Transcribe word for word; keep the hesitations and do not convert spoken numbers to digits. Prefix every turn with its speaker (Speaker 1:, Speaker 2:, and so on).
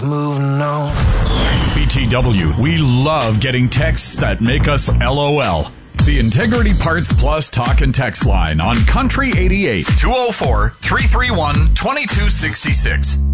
Speaker 1: Moving on.
Speaker 2: B T W, we love getting texts that make us LOL. The Integrity Parts Plus talk and text line on Country eighty-eight, two oh four, three three one, two two six six.